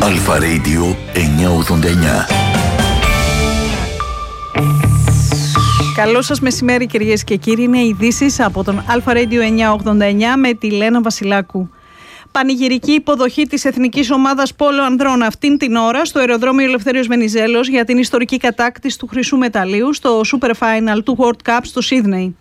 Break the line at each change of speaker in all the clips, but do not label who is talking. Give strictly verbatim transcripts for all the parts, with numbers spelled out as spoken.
Αλφα Radio εννιακόσια ογδόντα εννιά.
Καλό σας μεσημέρι, κυρίες και κύριοι. Είναι ειδήσεις από τον Αλφα Radio εννιακόσια ογδόντα εννιά με τη Λένα Βασιλάκου. Πανηγυρική υποδοχή της Εθνικής Ομάδας Πόλο Ανδρών αυτήν την ώρα στο αεροδρόμιο Ελευθέριος Βενιζέλος για την ιστορική κατάκτηση του χρυσού μεταλλίου στο Super Final του World Cup στο Σίδνεϊ.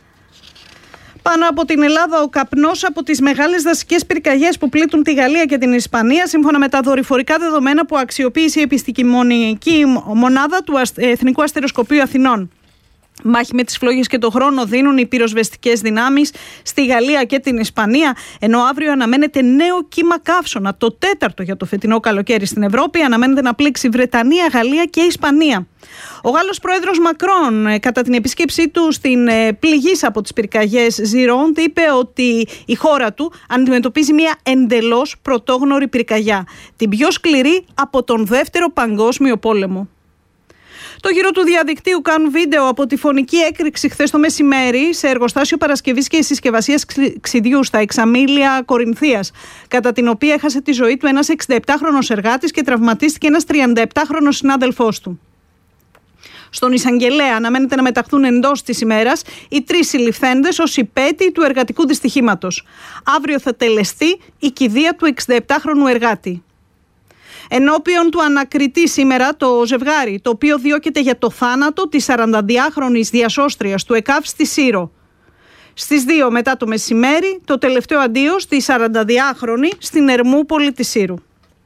Πάνω από την Ελλάδα, ο καπνός από τις μεγάλες δασικές πυρκαγιές που πλήττουν τη Γαλλία και την Ισπανία, σύμφωνα με τα δορυφορικά δεδομένα που αξιοποίησε η επιστημονική μονάδα του Εθνικού Αστεροσκοπείου Αθηνών. Μάχη με τις φλόγες και το χρόνο δίνουν οι πυροσβεστικές δυνάμεις στη Γαλλία και την Ισπανία, ενώ αύριο αναμένεται νέο κύμα καύσωνα, το τέταρτο για το φετινό καλοκαίρι στην Ευρώπη. Αναμένεται να πλήξει Βρετανία, Γαλλία και Ισπανία. Ο Γάλλος πρόεδρος Μακρόν, κατά την επίσκεψή του στην πληγής από τις πυρκαγιές Ζιρόντ, είπε ότι η χώρα του αντιμετωπίζει μια εντελώς πρωτόγνωρη πυρκαγιά, την πιο σκληρή από τον Δεύτερο Παγκόσμιο Πόλεμο. Το γύρο του διαδικτύου κάνουν βίντεο από τη φωνική έκρηξη χθες το μεσημέρι σε εργοστάσιο παρασκευής και συσκευασίας ξυδιού στα Εξαμήλια Κορινθίας, κατά την οποία έχασε τη ζωή του ένας εξηνταεπτάχρονος εργάτης και τραυματίστηκε ένας τριανταεπτάχρονος συνάδελφός του. Στον εισαγγελέα αναμένεται να μεταχθούν εντός της ημέρας οι τρεις συλληφθέντες ως υπέτειοι του εργατικού δυστυχήματος. Αύριο θα τελεστεί η κηδεία του εξηνταεπτάχρονου εργάτη. Ενώπιον του ανακριτή σήμερα το ζευγάρι, το οποίο διώκεται για το θάνατο της σαρανταδυάχρονης διασώστριας του ΕΚΑΒ στη Σύρο. Στις δύο μετά το μεσημέρι, το τελευταίο αντίο στη σαρανταδυάχρονη στην Ερμούπολη της Σύρου.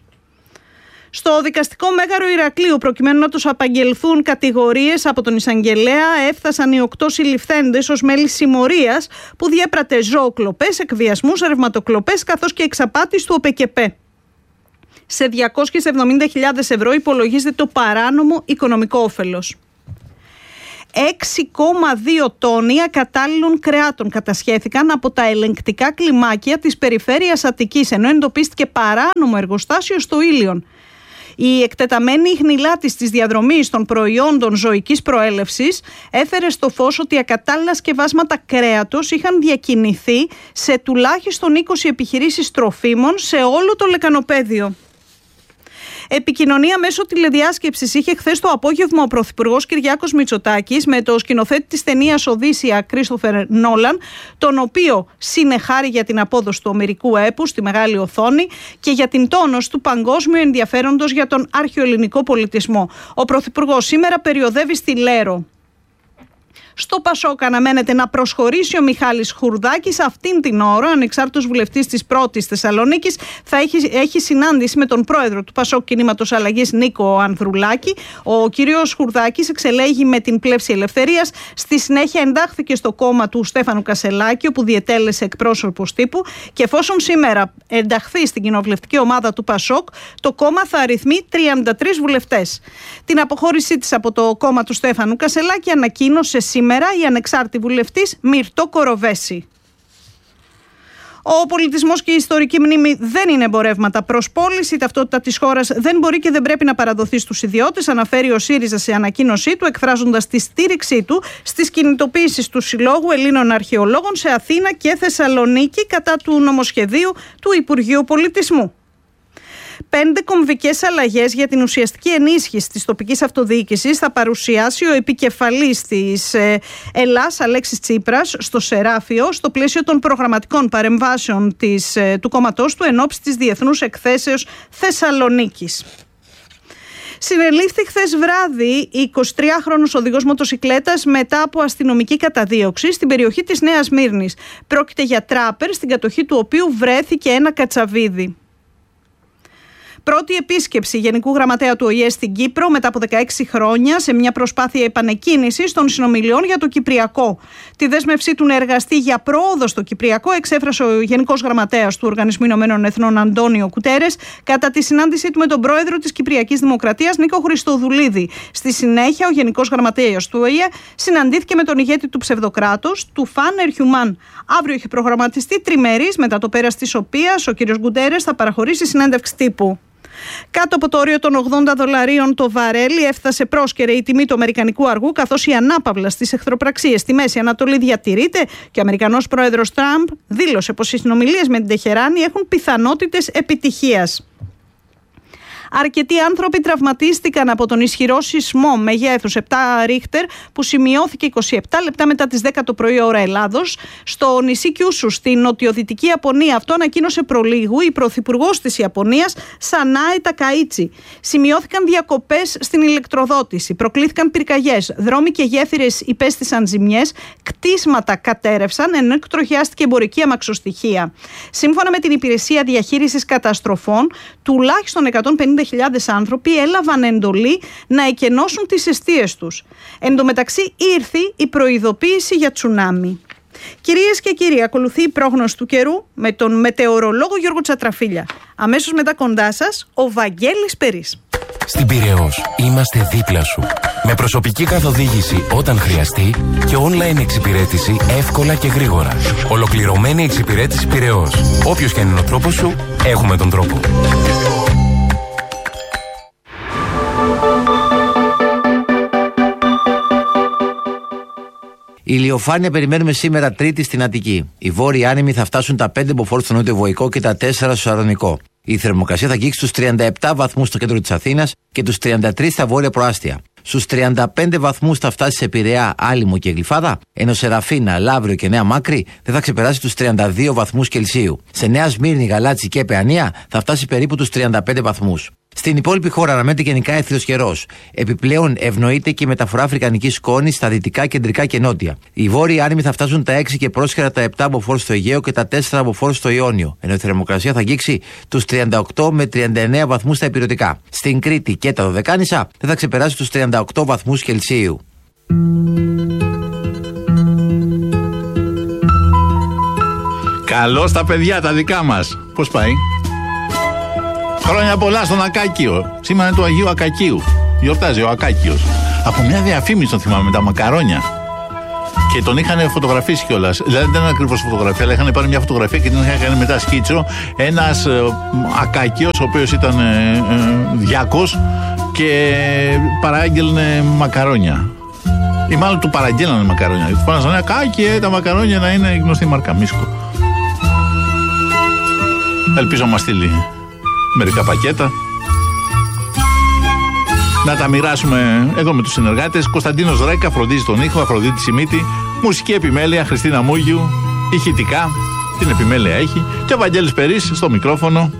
Στο δικαστικό μέγαρο Ηρακλείου, προκειμένου να τους απαγγελθούν κατηγορίες από τον εισαγγελέα, έφτασαν οι οκτώ συλληφθέντες ως μέλη συμμορίας που διέπρατε ζωοκλοπές, εκβιασμούς, ρευματοκλοπές καθώς και εξαπάτηση του ΟΠΕΚΕΠΕ. Σε διακόσιες εβδομήντα χιλιάδες ευρώ υπολογίζεται το παράνομο οικονομικό όφελος. έξι κόμμα δύο τόνοι ακατάλληλων κρεάτων κατασχέθηκαν από τα ελεγκτικά κλιμάκια της περιφέρειας Αττικής, ενώ εντοπίστηκε παράνομο εργοστάσιο στο Ήλιον. Η εκτεταμένη ιχνηλάτης της διαδρομής των προϊόντων ζωικής προέλευσης έφερε στο φως ότι ακατάλληλα σκευάσματα κρέατος είχαν διακινηθεί σε τουλάχιστον είκοσι επιχειρήσεις τροφίμων σε όλο το λεκανοπέδιο. Επικοινωνία μέσω τηλεδιάσκεψης είχε χθες το απόγευμα ο Πρωθυπουργός Κυριάκος Μητσοτάκης με το σκηνοθέτη της ταινίας Οδύσσεια Κρίστοφερ Νόλαν, τον οποίο συνεχάρη για την απόδοση του ομηρικού έπου στη μεγάλη οθόνη και για την τόνωση του παγκόσμιου ενδιαφέροντος για τον αρχαιοελληνικό πολιτισμό. Ο Πρωθυπουργός σήμερα περιοδεύει στη Λέρο. Στο Πασόκ αναμένεται να προσχωρήσει ο Μιχάλης Χουρδάκης αυτήν την ώρα. Ο ανεξάρτητος βουλευτής της πρώτης Θεσσαλονίκης θα έχει, έχει συνάντηση με τον πρόεδρο του Πασόκ Κινήματος Αλλαγής Νίκο Ανδρουλάκη. Ο κύριος Χουρδάκης εξελέγει με την Πλεύση Ελευθερίας. Στη συνέχεια εντάχθηκε στο κόμμα του Στέφανου Κασελάκη, όπου διετέλεσε εκπρόσωπος τύπου. Και εφόσον σήμερα ενταχθεί στην κοινοβουλευτική ομάδα του Πασόκ, το κόμμα θα αριθμεί τριάντα τρεις βουλευτές. Την αποχώρησή της από το κόμμα του Στέφανου Κασελάκη ανακοίνωσε σήμερα η ανεξάρτητη βουλευτής Μυρτώ Κοροβέση. Ο πολιτισμός και η ιστορική μνήμη δεν είναι εμπορεύματα προς πώληση. Η ταυτότητα της χώρας δεν μπορεί και δεν πρέπει να παραδοθεί στους ιδιώτες, αναφέρει ο ΣΥΡΙΖΑ σε ανακοίνωσή του, εκφράζοντας τη στήριξή του στις κινητοποίησεις του Συλλόγου Ελλήνων Αρχαιολόγων σε Αθήνα και Θεσσαλονίκη κατά του νομοσχεδίου του Υπουργείου Πολιτισμού. Πέντε κομβικές αλλαγές για την ουσιαστική ενίσχυση της τοπικής αυτοδιοίκησης θα παρουσιάσει ο επικεφαλής της Ελλάς, Αλέξης Τσίπρας, στο Σεράφιο, στο πλαίσιο των προγραμματικών παρεμβάσεων της, του κόμματός του εν ώψη της Διεθνούς Εκθέσεως Θεσσαλονίκης. Συνελήφθη χθες βράδυ εικοσιτριάχρονος οδηγός μοτοσικλέτας μετά από αστυνομική καταδίωξη στην περιοχή της Νέας Σμύρνης. Πρόκειται για τράπερ, στην κατοχή του οποίου βρέθηκε ένα κατσαβίδι. Πρώτη επίσκεψη Γενικού Γραμματέα του ΟΗΕ στην Κύπρο μετά από δεκαέξι χρόνια σε μια προσπάθεια επανεκκίνησης των συνομιλιών για το Κυπριακό. Τη δέσμευσή του να εργαστεί για πρόοδο στο Κυπριακό εξέφρασε ο Γενικός Γραμματέας του Οργανισμού Ηνωμένων Εθνών Αντώνιο Κουτέρες κατά τη συνάντησή του με τον πρόεδρο της Κυπριακής Δημοκρατίας Νίκο Χριστοδουλίδη. Στη συνέχεια, ο Γενικός Γραμματέας του ΟΗΕ συναντήθηκε με τον ηγέτη του ψευδοκράτους, του Φαν Ερχιουμάν. Αύριο έχει προγραμματιστεί τριμερής, μετά το πέρας της οποίας ο κ. Γκουτέρες θα παραχωρήσει συνέντευξη τύπου. Κάτω από το όριο των ογδόντα δολαρίων το βαρέλι έφτασε πρόσκαιρε η τιμή του αμερικανικού αργού, καθώς η ανάπαυλα στις εχθροπραξίες στη Μέση Ανατολή διατηρείται και ο Αμερικανός πρόεδρος Τραμπ δήλωσε πως οι συνομιλίες με την Τεχεράνη έχουν πιθανότητες επιτυχίας. Αρκετοί άνθρωποι τραυματίστηκαν από τον ισχυρό σεισμό μεγέθους επτά Ρίχτερ που σημειώθηκε είκοσι επτά λεπτά μετά τις δέκα το πρωί ώρα Ελλάδος στο νησί Κιούσου στην νοτιοδυτική Ιαπωνία. Αυτό ανακοίνωσε προλίγου η πρωθυπουργός της Ιαπωνίας Σανάε Τακαΐτσι. Σημειώθηκαν διακοπές στην ηλεκτροδότηση, προκλήθηκαν πυρκαγιές, δρόμοι και γέφυρες υπέστησαν ζημιές, κτίσματα κατέρευσαν ενώ εκτροχιάστηκε εμπορική αμαξοστοιχεία. Σύμφωνα με την Υπηρεσία Διαχείρισης Καταστροφών, τουλάχιστον εκατόν πενήντα χιλιάδες άνθρωποι έλαβαν εντολή να εκενώσουν τις εστίες τους. Εν τω μεταξύ ήρθε η προειδοποίηση για τσουνάμι. Κυρίες και κύριοι, ακολουθεί η πρόγνωση του καιρού με τον μετεωρολόγο Γιώργο Τσατραφίλια. Αμέσως μετά κοντά σας, ο Βαγγέλης Περής.
Στην Πειραιώς είμαστε δίπλα σου. Με προσωπική καθοδήγηση όταν χρειαστεί και online εξυπηρέτηση εύκολα και γρήγορα. Ολοκληρωμένη εξυπηρέτηση Πειραιώς. Όποιος και αν είναι ο τρόπος σου, έχουμε τον τρόπο.
Η ηλιοφάνεια περιμένουμε σήμερα Τρίτη στην Αττική. Οι βόρειοι άνεμοι θα φτάσουν τα πέντε μποφόρ στο νότιο Βοϊκό και τα τέσσερα στο Σαρονικό. Η θερμοκρασία θα αγγίξει στους τριάντα επτά βαθμούς στο κέντρο της Αθήνας και τους τριάντα τρεις στα βόρεια προάστια. Στους τριάντα πέντε βαθμούς θα φτάσει σε Πειραιά, Άλυμο και Γλυφάδα, ενώ σε Ραφίνα, Λαύριο και Νέα Μάκρη δεν θα ξεπεράσει τους τριάντα δύο βαθμούς Κελσίου. Σε Νέα Σμύρνη, Γαλάτσι και Παιανία θα φτάσει περίπου τους τριάντα πέντε βαθμούς. Στην υπόλοιπη χώρα αναμένεται γενικά έθριος καιρός. Επιπλέον ευνοείται και η μεταφορά αφρικανικής σκόνης στα δυτικά, κεντρικά και νότια. Οι βόρειοι άνεμοι θα φτάσουν τα έξι και πρόσχερα τα επτά μποφόρ στο Αιγαίο και τα τέσσερα μποφόρ στο Ιόνιο, ενώ η θερμοκρασία θα αγγίξει τους τριάντα οκτώ με τριάντα εννέα βαθμούς στα ηπειρωτικά. Στην Κρήτη και τα Δωδεκάνησα δεν θα ξεπεράσει τους τριάντα οκτώ βαθμούς Κελσίου.
Καλώς τα παιδιά τα δικά μας. Πώς πάει? Χρόνια πολλά στον Ακάκιο. Σήμερα είναι του Αγίου Ακακίου. Γιορτάζει ο Ακάκιος. Από μια διαφήμιση τον θυμάμαι με τα μακαρόνια. Και τον είχαν φωτογραφίσει κιόλας. Δηλαδή δεν ήταν ακριβώς φωτογραφία, αλλά είχαν πάρει μια φωτογραφία και την είχαν κάνει μετά σκίτσο. Ένας ε, Ακάκιος, ο οποίος ήταν ε, ε, διάκος και παράγγελνε μακαρόνια. Ή μάλλον του παραγγέλνανε μακαρόνια. Του φάνασαν ένα Ακάκιε, τα μακαρόνια να είναι γνωστή μάρκα Μίσκο. Ελπίζω να μας στείλει μερικά πακέτα. Να τα μοιράσουμε εδώ με τους συνεργάτες. Κωνσταντίνος Ρέκα φροντίζει τον ήχο, Αφροδίτη Σιμίτη. Μουσική επιμέλεια Χριστίνα Μούγιου. Ηχητικά την επιμέλεια έχει. Και ο Βαγγέλης Περής στο μικρόφωνο.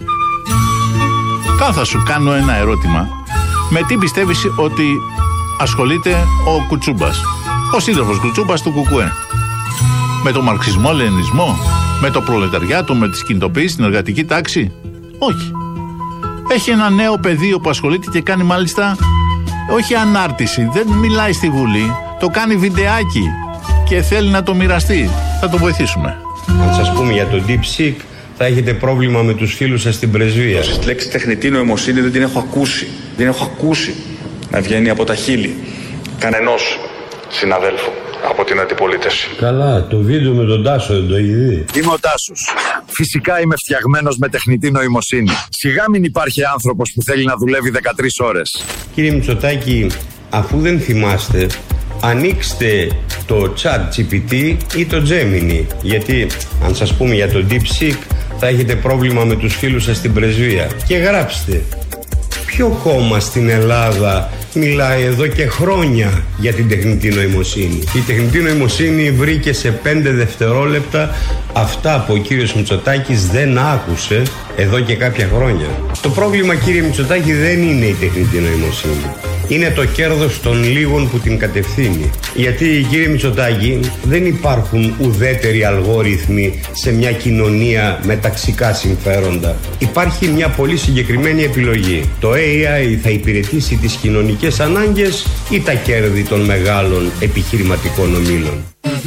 Τώρα θα σου κάνω ένα ερώτημα. Με τι πιστεύεις ότι ασχολείται ο Κουτσούμπας, ο σύντροφος Κουτσούμπας του Κουκουέ? Με το μαρξισμό, λενινισμό, με το προλεταριάτο, με τις κινητοποιήσεις στην εργατική τάξη? Όχι. Έχει ένα νέο πεδίο που ασχολείται και κάνει μάλιστα όχι ανάρτηση, δεν μιλάει στη Βουλή, το κάνει βιντεάκι και θέλει να το μοιραστεί. Θα το βοηθήσουμε.
Αν σας πούμε για το DeepSeek, θα έχετε πρόβλημα με τους φίλους σας στην πρεσβεία.
Τη λέξη τεχνητή νοημοσύνη δεν την έχω ακούσει. Δεν έχω ακούσει να βγαίνει από τα χείλη κανενός συναδέλφου από την αντιπολίτευση.
Καλά, το βίντεο με τον Τάσο δεν το έχει δει?
Είμαι ο Τάσος. Φυσικά είμαι φτιαγμένος με τεχνητή νοημοσύνη. Σιγά μην υπάρχει άνθρωπος που θέλει να δουλεύει δεκατρείς ώρες.
Κύριε Μητσοτάκη, αφού δεν θυμάστε, ανοίξτε το ChatGPT ή το Gemini. Γιατί αν σας πούμε για το DeepSeek, θα έχετε πρόβλημα με τους φίλους σας στην πρεσβεία. Και γράψτε, ποιο κόμμα στην Ελλάδα μιλάει εδώ και χρόνια για την τεχνητή νοημοσύνη? Η τεχνητή νοημοσύνη βρήκε σε πέντε δευτερόλεπτα αυτά που ο κύριος Μητσοτάκης δεν άκουσε εδώ και κάποια χρόνια. Το πρόβλημα, κύριε Μητσοτάκη, δεν είναι η τεχνητή νοημοσύνη. Είναι το κέρδος των λίγων που την κατευθύνει. Γιατί, κύριε Μητσοτάκη, δεν υπάρχουν ουδέτεροι αλγόριθμοι σε μια κοινωνία με ταξικά συμφέροντα. Υπάρχει μια πολύ συγκεκριμένη επιλογή. Το έι άι θα υπηρετήσει τις κοινωνικές ανάγκες ή τα κέρδη των μεγάλων επιχειρηματικών ομίλων?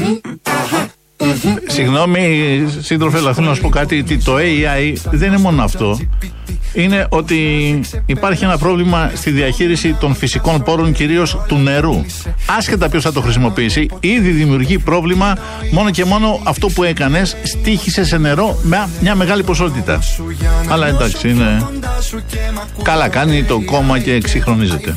Συγγνώμη, σύντροφε, αλλά θέλω να σου πω κάτι, ότι το έι άι δεν είναι μόνο αυτό. Είναι ότι υπάρχει ένα πρόβλημα στη διαχείριση των φυσικών πόρων, κυρίως του νερού. Άσχετα ποιος θα το χρησιμοποιήσει, ήδη δημιουργεί πρόβλημα. Μόνο και μόνο αυτό που έκανες, στοίχησε σε νερό με μια μεγάλη ποσότητα. Αλλά εντάξει, είναι... καλά κάνει το κόμμα και εξυγχρονίζεται.